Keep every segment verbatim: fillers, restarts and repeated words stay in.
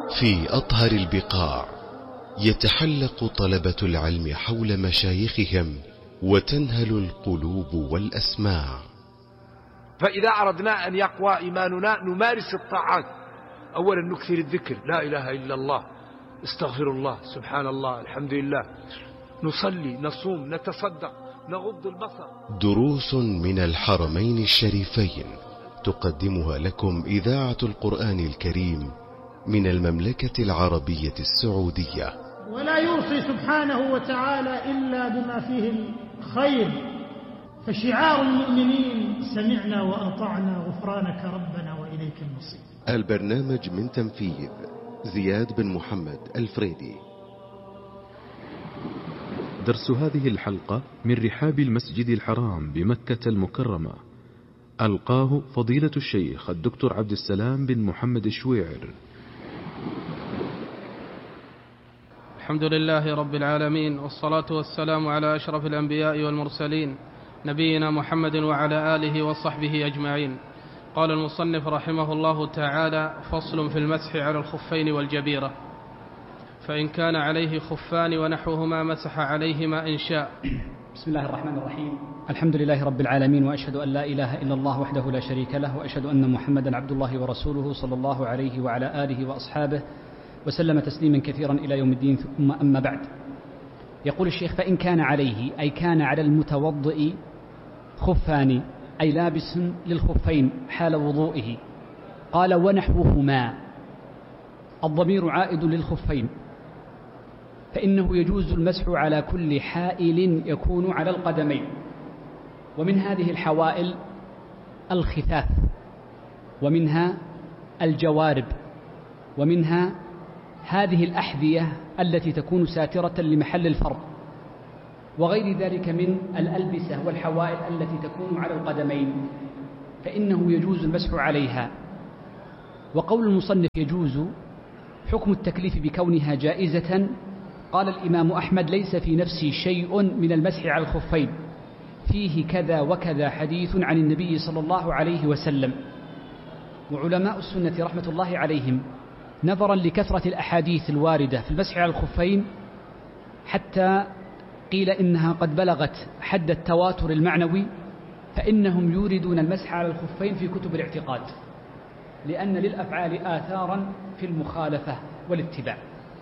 في أطهر البقاع يتحلق طلبة العلم حول مشايخهم وتنهل القلوب والأسماع. فإذا أردنا أن يقوى إيماننا نمارس الطاعات. أولا نكثر الذكر، لا إله إلا الله، استغفر الله، سبحان الله، الحمد لله، نصلي، نصوم، نتصدق، نغض البصر. دروس من الحرمين الشريفين تقدمها لكم إذاعة القرآن الكريم من المملكة العربية السعودية. ولا يوصي سبحانه وتعالى إلا بما فيه الخير، فشعار المؤمنين سمعنا وأطعنا غفرانك ربنا وإليك المصير. البرنامج من تنفيذ زياد بن محمد الفريدي. درس هذه الحلقة من رحاب المسجد الحرام بمكة المكرمة، ألقاه فضيلة الشيخ الدكتور عبد السلام بن محمد الشويعر. الحمد لله رب العالمين، والصلاة والسلام على أشرف الأنبياء والمرسلين نبينا محمد وعلى آله وصحبه أجمعين. قال المصنف رحمه الله تعالى: فصل في المسح على الخفين والجبيرة. فإن كان عليه خفان ونحوهما مسح عليهما إن شاء. بسم الله الرحمن الرحيم. الحمد لله رب العالمين، وأشهد أن لا إله إلا الله وحده لا شريك له، وأشهد أن محمدا عبد الله ورسوله صلى الله عليه وعلى آله وأصحابه وسلم تسليما كثيرا إلى يوم الدين. ثم أما بعد، يقول الشيخ: فإن كان عليه، أي كان على المتوضئ خفان، أي لابس للخفين حال وضوئه. قال: ونحوهما، الضمير عائد للخفين، فإنه يجوز المسح على كل حائل يكون على القدمين، ومن هذه الحوائل الخفاف، ومنها الجوارب، ومنها هذه الأحذية التي تكون ساترة لمحل الفرض، وغير ذلك من الألبسة والحوائل التي تكون على القدمين، فإنه يجوز المسح عليها. وقول المصنف يجوز حكم التكليف بكونها جائزة. قال الإمام أحمد: ليس في نفسي شيء من المسح على الخفين، فيه كذا وكذا حديث عن النبي صلى الله عليه وسلم. وعلماء السنة رحمة الله عليهم، نظرا لكثرة الأحاديث الواردة في المسح على الخفين، حتى قيل إنها قد بلغت حد التواتر المعنوي، فإنهم يوردون المسح على الخفين في كتب الاعتقاد، لأن للأفعال آثارا في المخالفة والاتباع.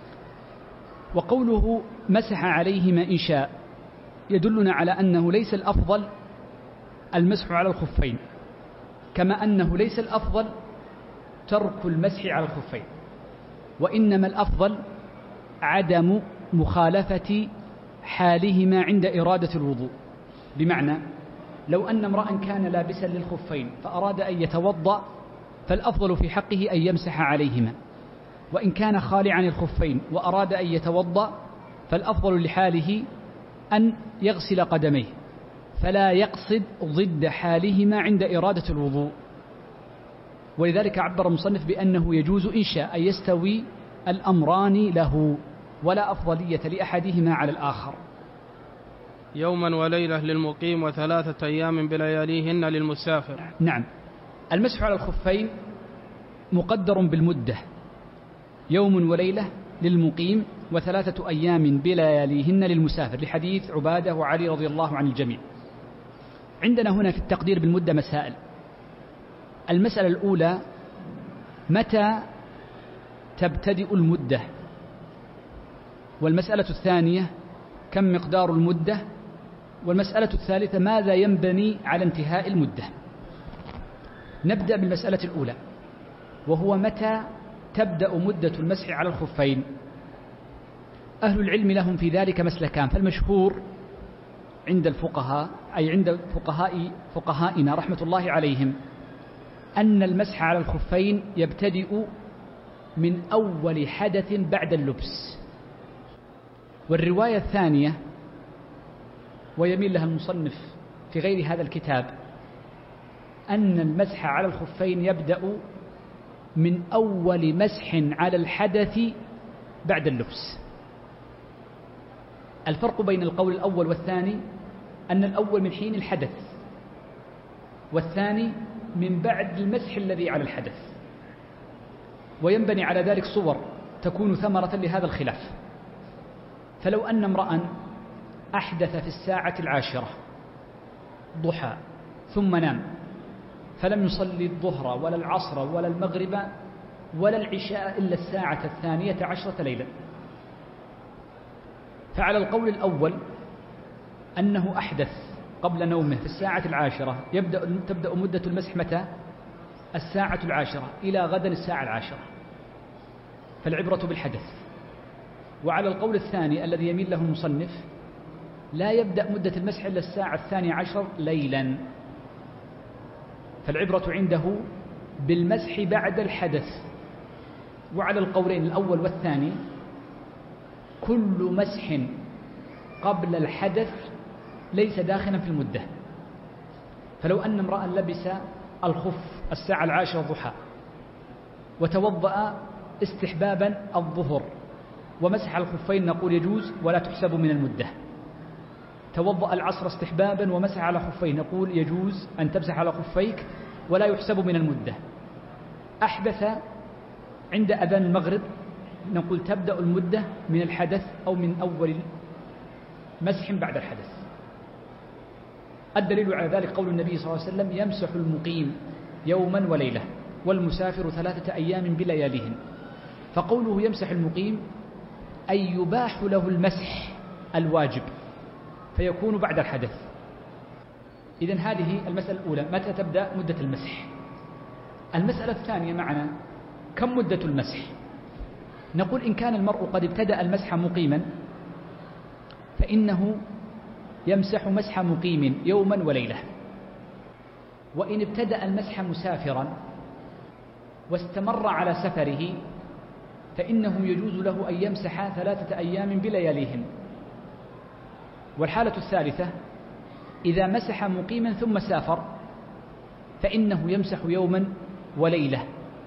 وقوله مسح عليهما إن شاء يدلنا على أنه ليس الأفضل المسح على الخفين، كما أنه ليس الأفضل ترك المسح على الخفين، وإنما الأفضل عدم مخالفة حالهما عند إرادة الوضوء. بمعنى لو أن امرأ كان لابسا للخفين فأراد أن يتوضأ، فالأفضل في حقه أن يمسح عليهما، وإن كان خالعا الخفين وأراد أن يتوضأ فالأفضل لحاله أن يغسل قدميه، فلا يقصد ضد حالهما عند إرادة الوضوء. ولذلك عبر المصنف بأنه يجوز إن شاء أن يستوي الأمران له، ولا أفضلية لأحدهما على الآخر. يوما وليلة للمقيم وثلاثة أيام بلياليهن للمسافر. نعم، المسح على الخفين مقدر بالمدة، يوم وليلة للمقيم وثلاثة أيام بلياليهن للمسافر، لحديث عبادة وعلي رضي الله عن الجميع. عندنا هنا في التقدير بالمدة مسائل. المسألة الأولى: متى تبتدئ المدة؟ والمسألة الثانية: كم مقدار المدة؟ والمسألة الثالثة: ماذا ينبني على انتهاء المدة؟ نبدأ بالمسألة الأولى، وهو متى تبدأ مدة المسح على الخفين. أهل العلم لهم في ذلك مسلكان، فالمشهور عند الفقهاء، أي عند فقهاء فقهائنا رحمة الله عليهم، أن المسح على الخفين يبتدئ من أول حدث بعد اللبس. والرواية الثانية، ويميل لها المصنف في غير هذا الكتاب، أن المسح على الخفين يبدأ من أول مسح على الحدث بعد اللبس. الفرق بين القول الأول والثاني أن الأول من حين الحدث، والثاني من بعد المسح الذي على الحدث. وينبني على ذلك صور تكون ثمرة لهذا الخلاف. فلو أن امرأ أحدث في الساعة العاشرة ضحى ثم نام فلم يصلي الظهر ولا العصر ولا المغرب ولا العشاء إلا الساعة الثانية عشرة ليلا، فعلى القول الأول أنه أحدث قبل نومه في الساعة العاشرة يبدأ تبدأ مدة المسح متى؟ الساعة العاشرة إلى غدا الساعة العاشرة، فالعبرة بالحدث. وعلى القول الثاني الذي يميل له المصنف لا يبدأ مدة المسح إلا الساعة الثانية عشر ليلا، فالعبرة عنده بالمسح بعد الحدث. وعلى القولين الأول والثاني كل مسح قبل الحدث ليس داخلا في المدة. فلو أن امرأ لبس الخف الساعة العاشرة ضحى وتوضأ استحبابا الظهر ومسح الخفين نقول يجوز ولا تحسب من المدة. توضأ العصر استحبابا ومسح على خفين نقول يجوز أن تمسح على خفيك ولا يحسب من المدة. أحدث عند أذان المغرب نقول تبدأ المدة من الحدث أو من أول مسح بعد الحدث. الدليل على ذلك قول النبي صلى الله عليه وسلم يمسح المقيم يوما وليلة والمسافر ثلاثة أيام بلياليهن. فقوله يمسح المقيم أي يباح له المسح الواجب فيكون بعد الحدث. إذن هذه المسألة الأولى متى تبدأ مدة المسح. المسألة الثانية معنا كم مدة المسح؟ نقول إن كان المرء قد ابتدأ المسح مقيما فإنه يمسح مسح مقيم يوما وليلة، وإن ابتدأ المسح مسافرا واستمر على سفره فإنه يجوز له أن يمسح ثلاثة أيام بلياليهن. والحالة الثالثة إذا مسح مقيما ثم سافر فإنه يمسح يوما وليلة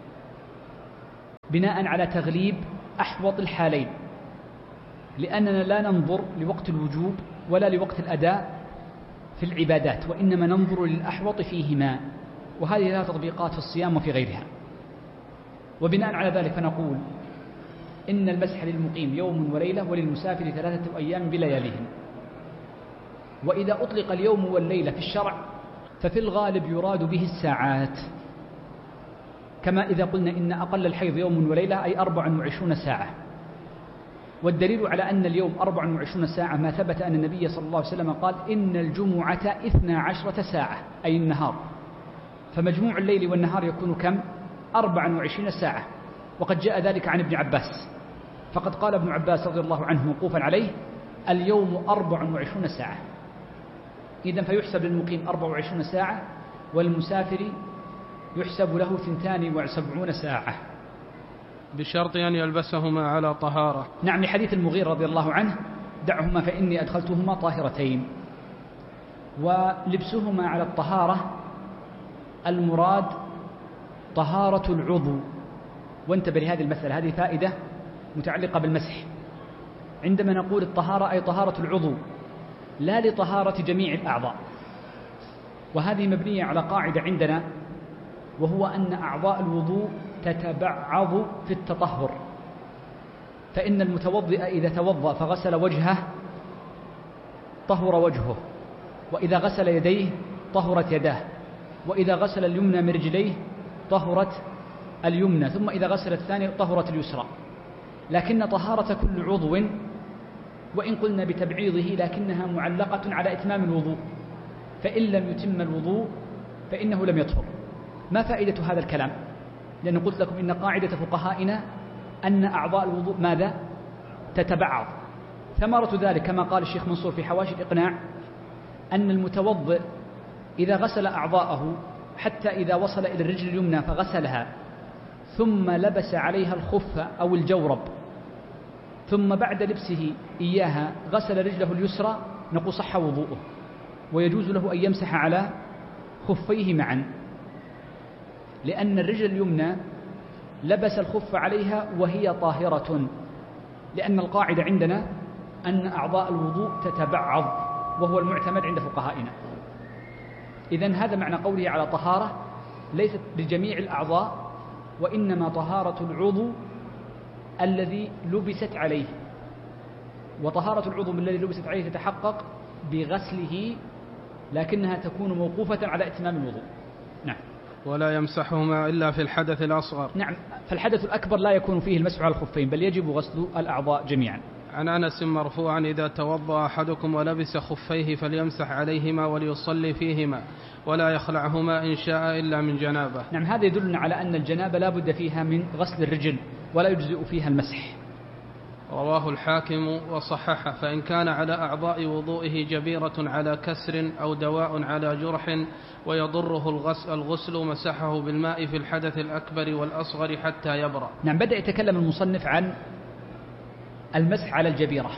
بناء على تغليب أحوط الحالين، لأننا لا ننظر لوقت الوجوب ولا لوقت الأداء في العبادات وإنما ننظر للأحوط فيهما، وهذه لها تطبيقات في الصيام وفي غيرها. وبناء على ذلك فنقول إن المسح للمقيم يوم وليلة وللمسافر ثلاثة أيام بلياليهن. وإذا أطلق اليوم والليلة في الشرع ففي الغالب يراد به الساعات، كما إذا قلنا إن أقل الحيض يوم وليلة أي أربع وعشرون ساعة. والدليل على أن اليوم أربع وعشرون ساعة ما ثبت أن النبي صلى الله عليه وسلم قال إن الجمعة إثنى عشرة ساعة أي النهار، فمجموع الليل والنهار يكون كم؟ أربع وعشرين ساعة. وقد جاء ذلك عن ابن عباس، فقد قال ابن عباس رضي الله عنه موقوفا عليه اليوم أربع وعشرون ساعة. إذن فيحسب للمقيم أربع وعشرون ساعة والمسافر يحسب له ثنتان وسبعون ساعة بشرط أن يلبسهما على طهارة. نعم، لحديث المغيرة رضي الله عنه دعهما فإني أدخلتهما طاهرتين. ولبسهما على الطهارة المراد طهارة العضو. وانتبه لهذه المسألة، هذه فائدة متعلقة بالمسح. عندما نقول الطهارة أي طهارة العضو لا لطهارة جميع الأعضاء، وهذه مبنية على قاعدة عندنا وهو أن أعضاء الوضوء تتبعض في التطهر. فإن المتوضئ إذا توضأ فغسل وجهه طهر وجهه، وإذا غسل يديه طهرت يداه، وإذا غسل اليمنى من رجليه طهرت اليمنى، ثم إذا غسل الثاني طهرت اليسرى. لكن طهارة كل عضو وإن قلنا بتبعيضه لكنها معلقة على إتمام الوضوء، فإن لم يتم الوضوء فإنه لم يطهر. ما فائدة هذا الكلام؟ لأن قلت لكم إن قاعدة فقهائنا أن أعضاء الوضوء ماذا؟ تتبعض. ثمرة ذلك كما قال الشيخ منصور في حواشي الإقناع أن المتوضئ إذا غسل أعضاءه حتى إذا وصل إلى الرجل اليمنى فغسلها ثم لبس عليها الخف أو الجورب ثم بعد لبسه إياها غسل رجله اليسرى نقول صح وضوءه، ويجوز له أن يمسح على خفيه معا، لأن الرجل اليمنى لبس الخف عليها وهي طاهرة، لأن القاعدة عندنا أن أعضاء الوضوء تتبعض وهو المعتمد عند فقهائنا. إذن هذا معنى قوله على طهارة ليست لجميع الأعضاء، وإنما طهارة العضو الذي لبست عليه، وطهارة العضو الذي لبست عليه تتحقق بغسله، لكنها تكون موقوفة على إتمام الوضوء. نعم. ولا يمسحهما إلا في الحدث الأصغر. نعم، فالحدث الأكبر لا يكون فيه المسح على الخفين، بل يجب غسل الأعضاء جميعا. عن أنس مرفوعا: إذا توضأ أحدكم ولبس خفيه فليمسح عليهما وليصلي فيهما ولا يخلعهما إن شاء إلا من جنابه. نعم، هذا يدلنا على أن الجنابة لا بد فيها من غسل الرجل ولا يجزئ فيها المسح. رواه الحاكم وصححه. فإن كان على أعضاء وضوئه جبيرة على كسر أو دواء على جرح ويضره الغسل مسحه بالماء في الحدث الأكبر والأصغر حتى يبرأ. نعم، بدأ يتكلم المصنف عن المسح على الجبيرة.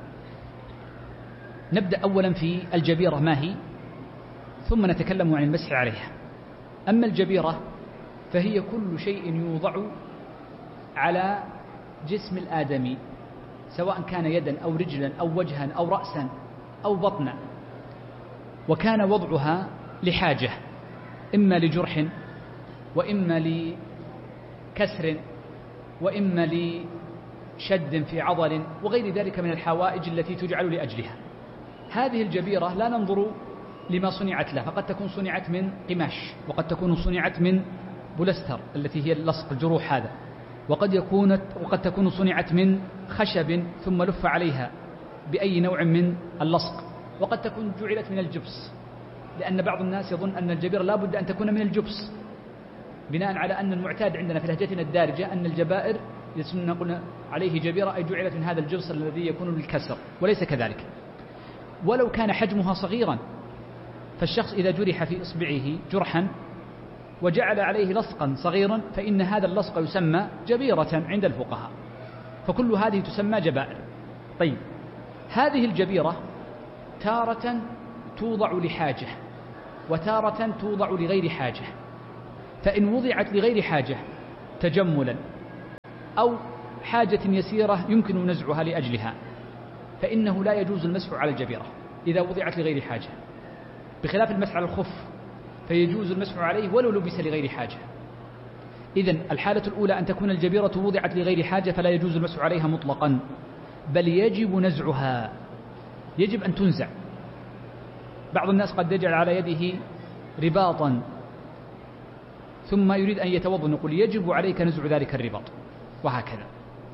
نبدأ أولا في الجبيرة ما هي، ثم نتكلم عن المسح عليها. أما الجبيرة فهي كل شيء يوضع على جسم الآدمي، سواء كان يدا أو رجلا أو وجها أو رأسا أو بطنا، وكان وضعها لحاجة، إما لجرح وإما لكسر وإما لشد في عضل وغير ذلك من الحوائج التي تجعل لأجلها. هذه الجبيرة لا ننظر لما صنعت له، فقد تكون صنعت من قماش، وقد تكون صنعت من بولستر التي هي اللصق الجروح هذا، وقد يكون وقد تكون صنعت من خشب ثم لف عليها بأي نوع من اللصق، وقد تكون جعلت من الجبس، لأن بعض الناس يظن أن الجبيرة لا بد أن تكون من الجبس، بناء على أن المعتاد عندنا في لهجتنا الدارجة أن الجبائر نقول عليه جبيرة أي جعلت من هذا الجبس الذي يكون للكسر، وليس كذلك. ولو كان حجمها صغيرا، فالشخص إذا جرح في إصبعه جرحا وجعل عليه لصقا صغيرا فإن هذا اللصق يسمى جبيرة عند الفقهاء، فكل هذه تسمى جبائر. طيب، هذه الجبيرة تارة توضع لحاجة وتارة توضع لغير حاجة، فإن وضعت لغير حاجة تجملا أو حاجة يسيرة يمكن نزعها لأجلها فإنه لا يجوز المسح على الجبيرة إذا وضعت لغير حاجة، بخلاف المسح على الخف فيجوز المسح عليه ولو لبس لغير حاجة. إذن الحالة الأولى أن تكون الجبيرة وضعت لغير حاجة فلا يجوز المسح عليها مطلقا، بل يجب نزعها، يجب أن تنزع. بعض الناس قد يجعل على يده رباطا ثم يريد أن يتوضأ، نقول يجب عليك نزع ذلك الرباط، وهكذا.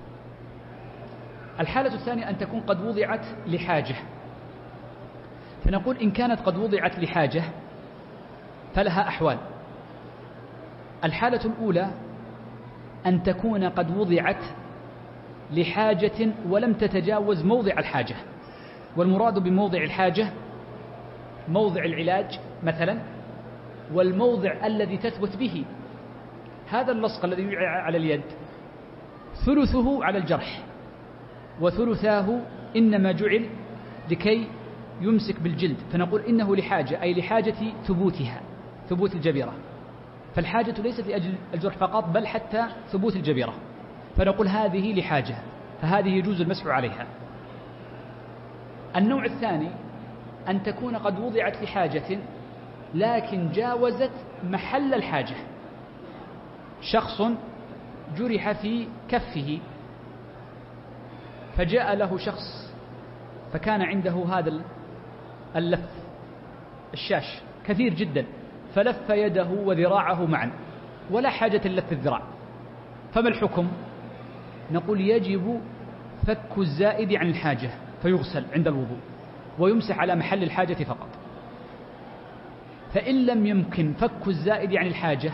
الحالة الثانية أن تكون قد وضعت لحاجة، فنقول إن كانت قد وضعت لحاجة فلها أحوال. الحالة الأولى أن تكون قد وضعت لحاجة ولم تتجاوز موضع الحاجة، والمراد بموضع الحاجة موضع العلاج مثلا، والموضع الذي تثبت به. هذا اللصق الذي يوضع على اليد ثلثه على الجرح وثلثاه إنما جعل لكي يمسك بالجلد، فنقول إنه لحاجة، أي لحاجة ثبوتها، ثبوت الجبيرة، فالحاجة ليست لأجل الجرح فقط بل حتى ثبوت الجبيرة، فنقول هذه لحاجة، فهذه يجوز المسح عليها. النوع الثاني أن تكون قد وضعت لحاجة لكن جاوزت محل الحاجة، شخص جرح في كفه فجاء له شخص فكان عنده هذا اللف الشاش كثير جدا، فلف يده وذراعه معا ولا حاجة لف الذراع، فما الحكم؟ نقول يجب فك الزائد عن الحاجة فيغسل عند الوضوء ويمسح على محل الحاجة فقط. فإن لم يمكن فك الزائد عن الحاجة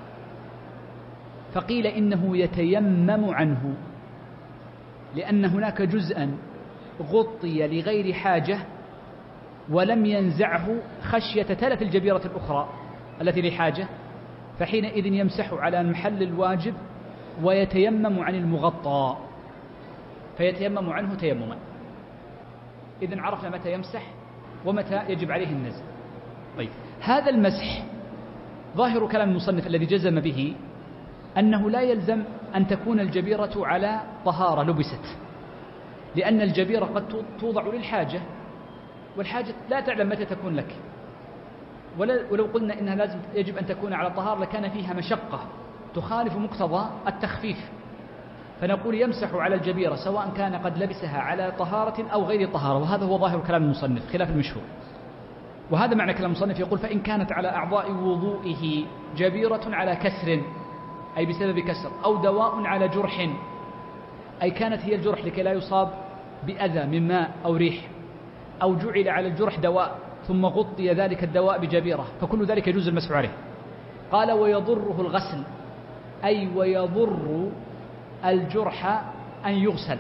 فقيل إنه يتيمم عنه، لأن هناك جزءا غطي لغير حاجة ولم ينزعه خشية تلف الجبيرة الأخرى التي لحاجة، فحينئذ يمسح على المحل الواجب ويتيمم عن المغطى، فيتيمم عنه تيمما. إذن عرفنا متى يمسح ومتى يجب عليه النزع. طيب، هذا المسح ظاهر كلام المصنف الذي جزم به أنه لا يلزم أن تكون الجبيرة على طهارة لبست، لأن الجبيرة قد توضع للحاجة والحاجة لا تعلم متى تكون لك، ولو قلنا إنها لازم يجب أن تكون على طهارة لكان فيها مشقة تخالف مقتضى التخفيف، فنقول يمسح على الجبيرة سواء كان قد لبسها على طهارة أو غير طهارة، وهذا هو ظاهر كلام المصنف خلاف المشهور. وهذا معنى كلام المصنف، يقول فإن كانت على أعضاء وضوئه جبيرة على كسر أي بسبب كسر، أو دواء على جرح أي كانت هي الجرح لكي لا يصاب بأذى من ماء أو ريح، أو جعل على الجرح دواء ثم غطي ذلك الدواء بجبيرة، فكل ذلك يجوز المسح عليه. قال ويضره الغسل أي ويضر الجرح أن يغسل،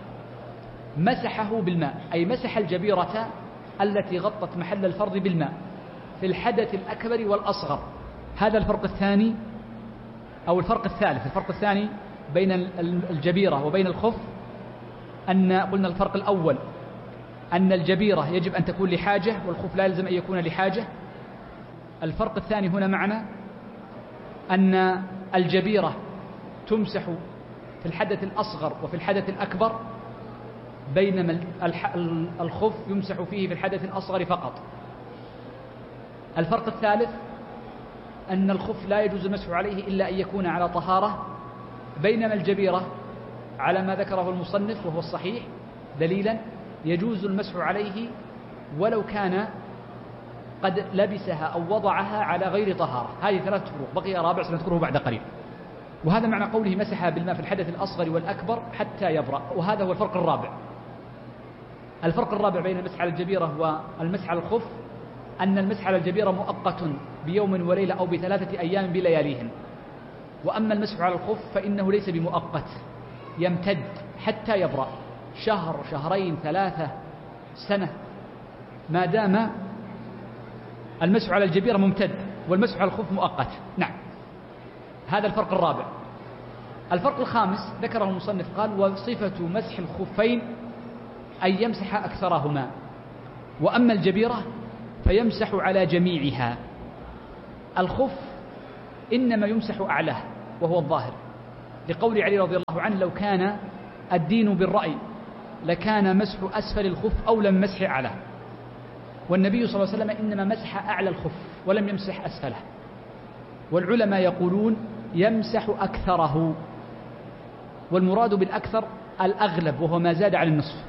مسحه بالماء أي مسح الجبيرة التي غطت محل الفرض بالماء في الحدث الأكبر والأصغر. هذا الفرق الثاني أو الفرق الثالث. الفرق الثاني بين الجبيرة وبين الخف أن قلنا الفرق الأول أن الجبيرة يجب أن تكون لحاجة والخف لا يلزم أن يكون لحاجة. الفرق الثاني هنا معنا أن الجبيرة تمسح في الحدث الأصغر وفي الحدث الأكبر، بينما الخف يمسح فيه في الحدث الأصغر فقط. الفرق الثالث أن الخف لا يجوز المسح عليه إلا أن يكون على طهارة، بينما الجبيرة على ما ذكره المصنف وهو الصحيح دليلا يجوز المسح عليه ولو كان قد لبسها أو وضعها على غير طهارة. هذه ثلاث فروق، بقي رابع سنذكره بعد قليل. وهذا معنى قوله مسح بالماء في الحدث الأصغر والأكبر حتى يبرأ، وهذا هو الفرق الرابع. الفرق الرابع بين المسح على الجبيرة والمسح على الخف أن المسح على الجبيرة مؤقت بيوم وليلة أو بثلاثة أيام بلياليهن، وأما المسح على الخف فإنه ليس بمؤقت، يمتد حتى يبرأ، شهر شهرين ثلاثة سنة، ما دام المسح على الجبيرة ممتد والمسح على الخف مؤقت. نعم، هذا الفرق الرابع. الفرق الخامس ذكره المصنف قال وصفة مسح الخفين أن يمسح أكثرهما، وأما الجبيرة فيمسح على جميعها. الخف إنما يمسح أعلاه وهو الظاهر، لقول علي رضي الله عنه لو كان الدين بالرأي لكان مسح أسفل الخف أولى من مسح أعلاه، والنبي صلى الله عليه وسلم إنما مسح أعلى الخف ولم يمسح أسفله. والعلماء يقولون يمسح أكثره، والمراد بالأكثر الأغلب وهو ما زاد عن النصف.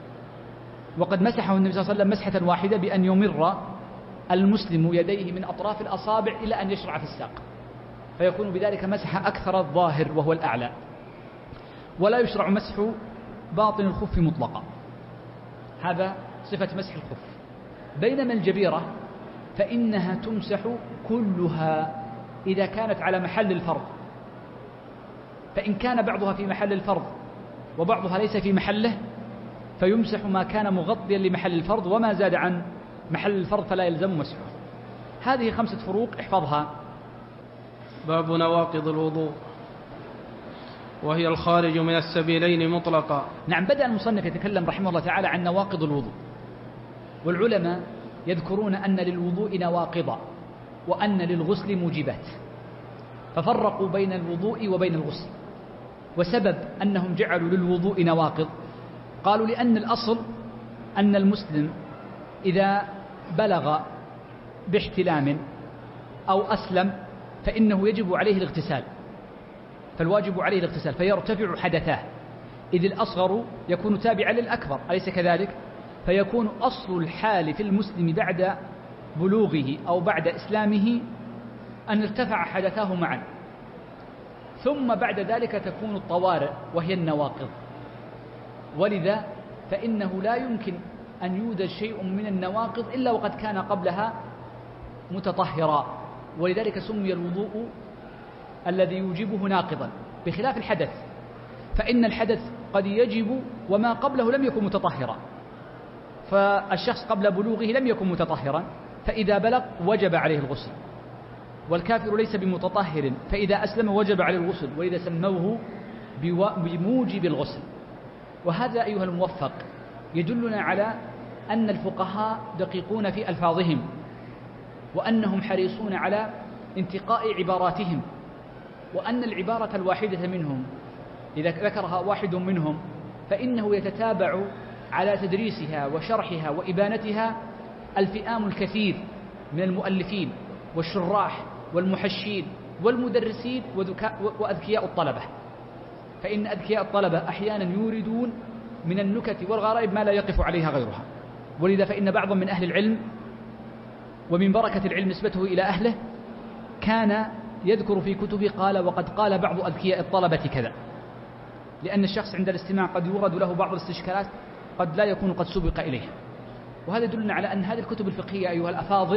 وقد مسحه النبي صلى الله عليه وسلم مسحة واحدة بأن يمر المسلم يديه من أطراف الأصابع إلى أن يشرع في الساق، فيكون بذلك مسح أكثر الظاهر وهو الأعلى. ولا يشرع مسح باطن الخف مطلقا، هذا صفة مسح الخف. بينما الجبيرة فإنها تمسح كلها إذا كانت على محل الفرض، فإن كان بعضها في محل الفرض وبعضها ليس في محله فيمسح ما كان مغطيا لمحل الفرض، وما زاد عن محل الفرض فلا يلزم مسحه. هذه خمسة فروق احفظها. باب نواقض الوضوء، وهي الخارج من السبيلين مطلقا. نعم، بدأ المصنف يتكلم رحمه الله تعالى عن نواقض الوضوء، والعلماء يذكرون أن للوضوء نواقض وأن للغسل موجبات، ففرقوا بين الوضوء وبين الغسل. وسبب أنهم جعلوا للوضوء نواقض قالوا لأن الأصل أن المسلم إذا بلغ باحتلام أو أسلم فإنه يجب عليه الاغتسال، فالواجب عليه الاغتسال فيرتفع حدثاه، إذ الأصغر يكون تابعا للأكبر، أليس كذلك؟ فيكون أصل الحال في المسلم بعد بلوغه أو بعد إسلامه أن ارتفع حدثاه معا، ثم بعد ذلك تكون الطوارئ وهي النواقض. ولذا فإنه لا يمكن أن يوجد شيء من النواقض إلا وقد كان قبلها متطهرا، ولذلك سمي الوضوء الذي يوجبه ناقضا، بخلاف الحدث فإن الحدث قد يجب وما قبله لم يكن متطهرا. فالشخص قبل بلوغه لم يكن متطهرا فإذا بلغ وجب عليه الغسل، والكافر ليس بمتطهر فإذا أسلم وجب عليه الغسل، وإذا سموه بموجب الغسل. وهذا أيها الموفق يدلنا على أن الفقهاء دقيقون في ألفاظهم، وأنهم حريصون على انتقاء عباراتهم، وأن العبارة الواحدة منهم إذا ذكرها واحد منهم فإنه يتتابع على تدريسها وشرحها وإبانتها الفئام الكثير من المؤلفين والشراح والمحشين والمدرسين وأذكياء الطلبة. فإن أذكياء الطلبة أحيانا يوردون من النكت والغرائب ما لا يقف عليها غيرها، ولذا فإن بعضا من أهل العلم ومن بركة العلم نسبته إلى أهله كان يذكر في كتبه قال وقد قال بعض أذكياء الطلبة كذا، لأن الشخص عند الاستماع قد يورد له بعض الاستشكالات قد لا يكون قد سبق إليه. وهذا يدلنا على أن هذه الكتب الفقهية أيها الأفاضل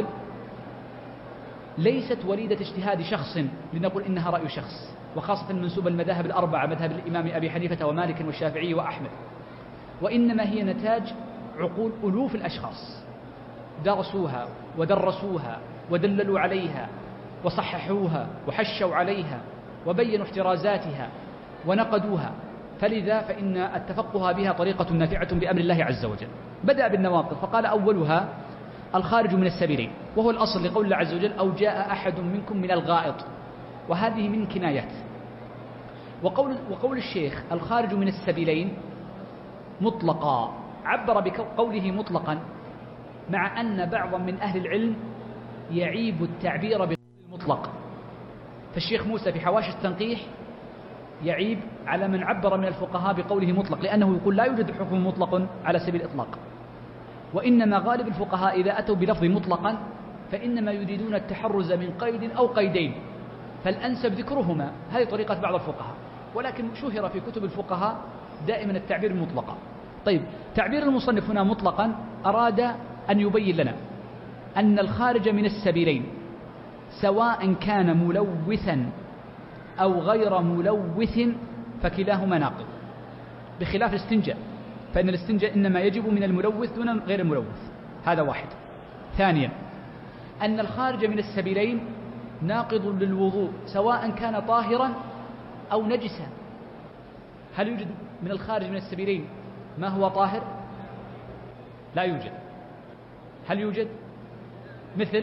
ليست وليدة اجتهاد شخص لنقول إنها رأي شخص، وخاصة منسوب المذاهب الأربعة مذهب الإمام أبي حنيفة ومالك والشافعي وأحمد، وإنما هي نتاج عقول ألوف الأشخاص درسوها ودرسوها ودللوا عليها وصححوها وحشوا عليها وبينوا احترازاتها ونقدوها، فلذا فإن التفقه بها طريقة نافعة بأمر الله عز وجل. بدأ بالنواقض فقال أولها الخارج من السبيلين، وهو الأصل لقول الله عز وجل أو جاء أحد منكم من الغائط، وهذه من كنايات. وقول, وقول الشيخ الخارج من السبيلين مطلقا، عبر بقوله مطلقا مع أن بعضا من أهل العلم يعيب التعبير بالمطلق، فالشيخ موسى في حواشي التنقيح يعيب على من عبر من الفقهاء بقوله مطلق، لأنه يقول لا يوجد حكم مطلق على سبيل الإطلاق، وإنما غالب الفقهاء إذا أتوا بلفظ مطلقا فإنما يريدون التحرز من قيد أو قيدين، فالأنسب ذكرهما. هذه طريقة بعض الفقهاء، ولكن شهر في كتب الفقهاء دائما التعبير مطلقا. طيب، تعبير المصنف هنا مطلقا أراد أن يبين لنا أن الخارج من السبيلين سواء كان ملوثا أو غير ملوث فكلاهما ناقض، بخلاف الاستنجاء، فإن الاستنجاء إنما يجب من الملوث دون غير الملوث. هذا واحد. ثانيا أن الخارج من السبيلين ناقض للوضوء سواء كان طاهرا أو نجسا. هل يوجد من الخارج من السبيلين ما هو طاهر؟ لا يوجد. هل يوجد؟ مثل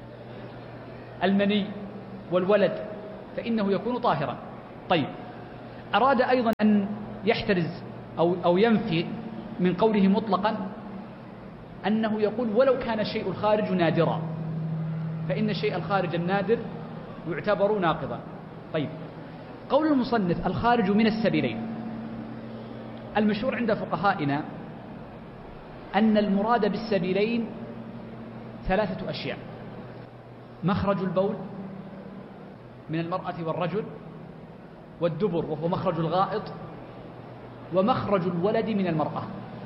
المني والولد فإنه يكون طاهرا. طيب، أراد أيضا أن يحترز أو, أو ينفي من قوله مطلقا أنه يقول ولو كان الشيء الخارج نادرا، فإن الشيء الخارج النادر يعتبر ناقضا. طيب، قول المصنف الخارج من السبيلين، المشهور عند فقهائنا أن المراد بالسبيلين ثلاثة أشياء: مخرج البول من المرأة والرجل، والدبر وهو مخرج الغائط، ومخرج الولد من المرأة.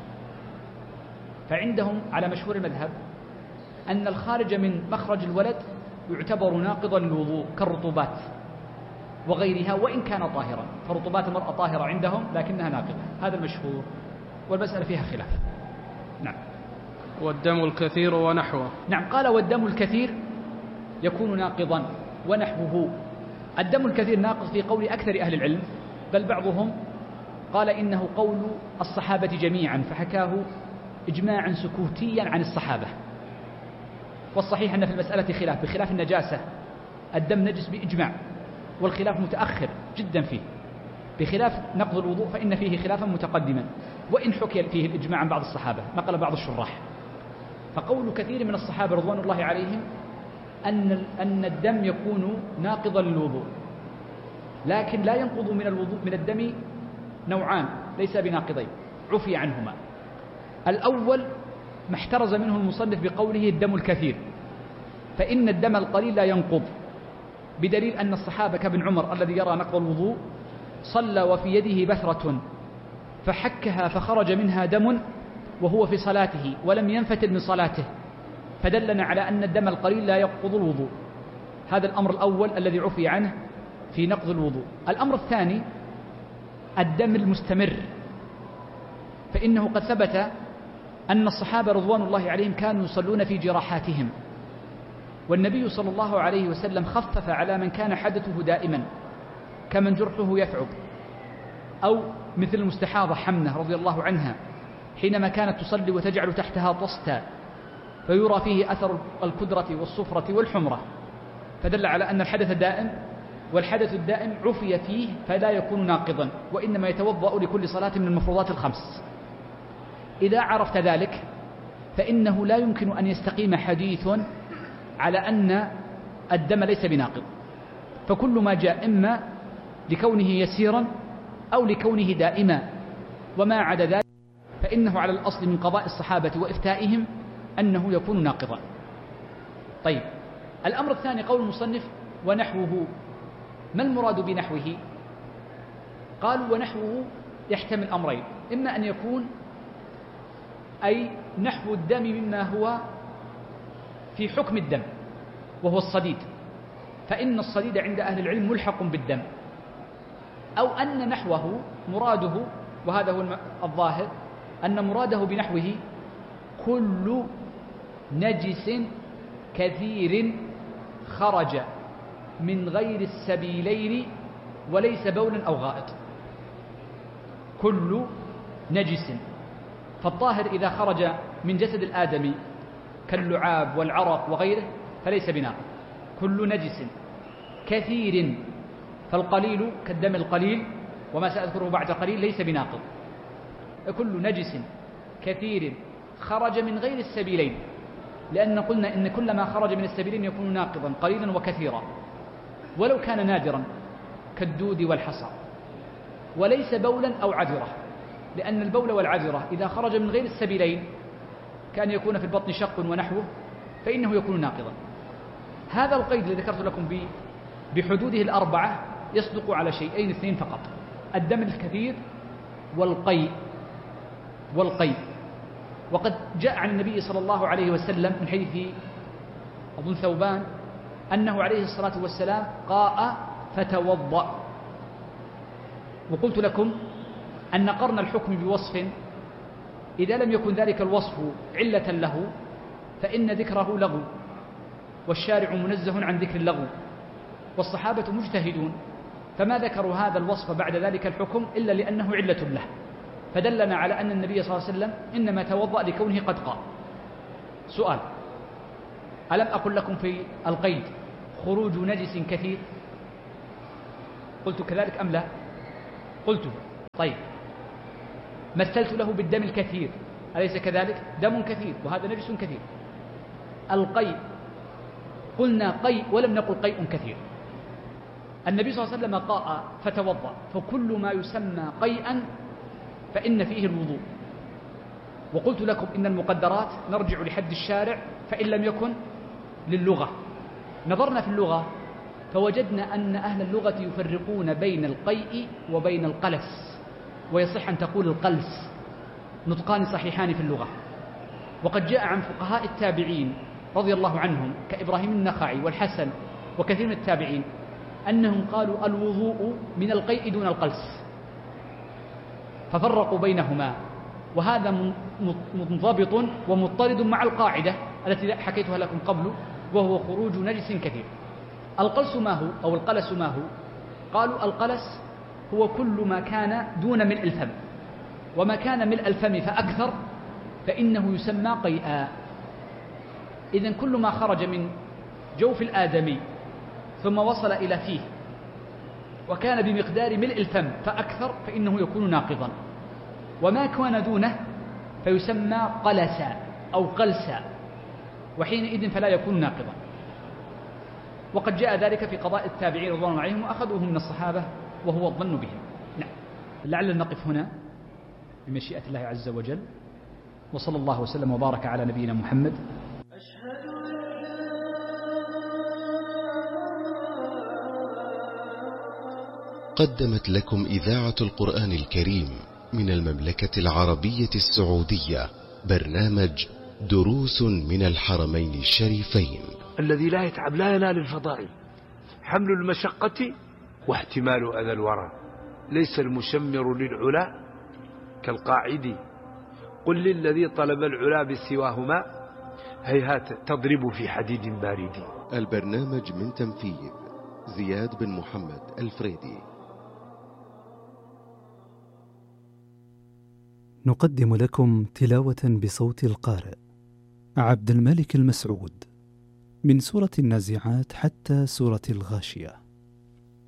فعندهم على مشهور المذهب أن الخارج من مخرج الولد يعتبر ناقضا للوضوء كالرطوبات وغيرها وإن كان طاهرا، فرطوبات المرأة طاهرة عندهم لكنها ناقضة. هذا المشهور، والمسألة فيها خلاف. نعم. والدم الكثير ونحوه. نعم، قال والدم الكثير يكون ناقضا ونحوه. الدم الكثير ناقض في قول أكثر أهل العلم، بل بعضهم قال إنه قول الصحابة جميعا، فحكاه إجماعا سكوتيا عن الصحابة. والصحيح أن في المسألة خلاف، بخلاف النجاسة الدم نجس بإجماع، والخلاف متأخر جدا فيه، بخلاف نقض الوضوء فإن فيه خلافا متقدما، وإن حكي فيه الإجماع عن بعض الصحابة نقل بعض الشراح. فقول كثير من الصحابة رضوان الله عليهم أن أن الدم يكون ناقضا للوضوء، لكن لا ينقض من الوضوء من الدم نوعان ليس بناقضين عفي عنهما. الأول ما احترز منه المصنف بقوله الدم الكثير، فإن الدم القليل لا ينقض، بدليل أن الصحابة كابن عمر الذي يرى نقض الوضوء صلى وفي يده بثرة فحكها فخرج منها دم وهو في صلاته ولم ينفتل من صلاته، فدلنا على أن الدم القليل لا ينقض الوضوء. هذا الأمر الأول الذي عفي عنه في نقض الوضوء. الأمر الثاني الدم المستمر، فإنه قد ثبت أن الصحابة رضوان الله عليهم كانوا يصلون في جراحاتهم، والنبي صلى الله عليه وسلم خفف على من كان حدثه دائما كمن جرحه يثعب، أو مثل المستحاضة حمنة رضي الله عنها حينما كانت تصلي وتجعل تحتها طستا فيرى فيه أثر الكدرة والصفرة والحمرة، فدل على أن الحدث دائم، والحدث الدائم عفي فيه فلا يكون ناقضا، وإنما يتوضأ لكل صلاة من المفروضات الخمس. إذا عرفت ذلك فإنه لا يمكن أن يستقيم حديث على أن الدم ليس بناقض، فكل ما جاء إما لكونه يسيرا أو لكونه دائما، وما عدا ذلك فإنه على الأصل من قضاء الصحابة وإفتائهم أنه يكون ناقضا. طيب، الأمر الثاني قول المصنف ونحوه. ما المراد بنحوه؟ قالوا ونحوه يحتمل أمرين، إما أن يكون أي نحو الدم مما هو في حكم الدم وهو الصديد، فإن الصديد عند أهل العلم ملحق بالدم، أو أن نحوه مراده، وهذا هو الظاهر، أن مراده بنحوه كل نجس كثير خرج من غير السبيلين وليس بولا أو غائط. كل نجس، فالطاهر إذا خرج من جسد الآدمي كاللعاب والعرق وغيره فليس بناقض. كل نجس كثير، فالقليل كالدم القليل وما سأذكره بعد قليل ليس بناقض. كل نجس كثير خرج من غير السبيلين، لأن قلنا إن كل ما خرج من السبيلين يكون ناقضا قليلا وكثيرا، ولو كان نادرا كالدود والحصى، وليس بولا أو عذرة، لأن البول والعذرة إذا خرج من غير السبيلين كان يكون في البطن شق ونحوه فإنه يكون ناقضا. هذا القيد الذي ذكرت لكم بحدوده الأربعة يصدق على شيئين اثنين فقط: الدم الكثير والقيء والقيء. وقد جاء عن النبي صلى الله عليه وسلم من حديث أظن ثوبان أنه عليه الصلاة والسلام قاء فتوضأ. وقلت لكم أن قرن الحكم بوصف إذا لم يكن ذلك الوصف علة له فإن ذكره لغو، والشارع منزه عن ذكر اللغو، والصحابة مجتهدون، فما ذكروا هذا الوصف بعد ذلك الحكم إلا لأنه علة له، فدلنا على أن النبي صلى الله عليه وسلم إنما توضأ لكونه قد قاء. سؤال: ألم أقل لكم في القيد خروج نجس كثير؟ قلت كذلك أم لا؟ قلت. طيب، مثلت له بالدم الكثير، أليس كذلك؟ دم كثير وهذا نجس كثير. القيء قلنا قيء ولم نقل قيء كثير. النبي صلى الله عليه وسلم قاء فتوضأ، فكل ما يسمى قيئا فإن فيه الوضوء. وقلت لكم إن المقدرات نرجع لحد الشارع، فإن لم يكن للغة. نظرنا في اللغة فوجدنا أن أهل اللغة يفرقون بين القيء وبين القلس، ويصح أن تقول القلس، نطقان صحيحان في اللغة. وقد جاء عن فقهاء التابعين رضي الله عنهم كإبراهيم النخعي والحسن وكثير من التابعين أنهم قالوا الوضوء من القيء دون القلس، ففرقوا بينهما، وهذا منضبط ومضطرد مع القاعدة التي حكيتها لكم قبل، وهو خروج نجس كثير. القلس ما هو أو القلس ما هو؟ قالوا القلس هو كل ما كان دون ملء الفم، وما كان ملء الفم فأكثر فإنه يسمى قيئا. إذن كل ما خرج من جوف الآدمي ثم وصل إلى فيه وكان بمقدار ملء الفم فأكثر فإنه يكون ناقضا، وما كان دونه فيسمى قلسا أو قلسا، وحينئذ فلا يكون ناقضا. وقد جاء ذلك في قضاء التابعين رضوان الله عليهم وأخذوه من الصحابة وهو الظن بهم. نعم، لعل نقف هنا بمشيئة الله عز وجل، وصلى الله وسلم وبارك على نبينا محمد. قدمت لكم إذاعة القرآن الكريم من المملكة العربية السعودية برنامج دروس من الحرمين الشريفين. الذي لا يتعب لا ينال الفضائل. حمل المشقة واحتمال أذى الورى، ليس المشمر للعلا كالقاعد. قل للذي طلب العلا بسواهما هيهات تضرب في حديد بارد. البرنامج من تنفيذ زياد بن محمد الفريدي. نقدم لكم تلاوة بصوت القارئ عبد الملك المسعود من سورة النازعات حتى سورة الغاشية.